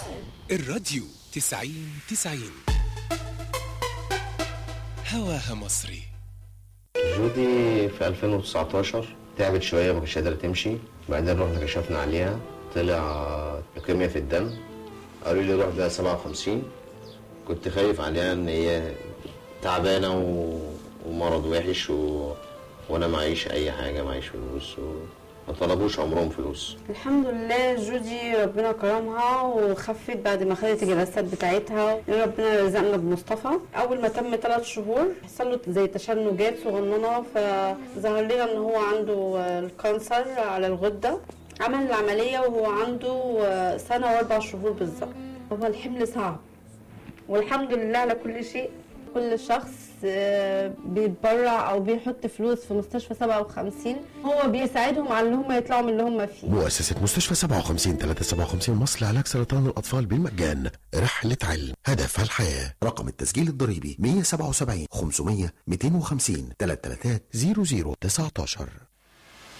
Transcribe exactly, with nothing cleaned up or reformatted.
الراديو تسعين تسعين هواها مصري. جودي في ألفين وتسعتاشر تعبت شوية، ما كانتش قادرة تمشي. بعدين رحنا كشفنا عليها، طلع لوكيميا في الدم. قالوا لي روح بقى سبعة وخمسين. كنت خايف عليها ان هي تعبانة و... ومرض وحش و... وانا معيش اي حاجة، معيش فلوس و... ما طلبوش عمرهم فلوس. الحمد لله جودي ربنا كرمها وخفت بعد ما خدت الجلسات بتاعتها. ربنا رزقنا بمصطفى. اول ما تم ثلاث شهور حصل له زي تشنجات صغننه، فظهر لنا ان هو عنده الكانسر على الغده. عمل العمليه وهو عنده سنه واربع شهور بالظبط. هو الحمل صعب والحمد لله على كل شيء. كل شخص بيتبرع او بيحط فلوس في مستشفى سبعة وخمسين هو بيساعدهم على ان هم يطلعوا من اللي هم فيه. مؤسسة مستشفى سبعة وخمسين ثلاثمائة وسبعة وخمسين مصر لعلاج سرطان الأطفال بالمجان. رحلة علم هدفها الحياة. رقم التسجيل الضريبي مية وسبعة وسبعين خمسمية مئتين وخمسين ثلاثة ثلاثة صفر صفر تسعة عشر.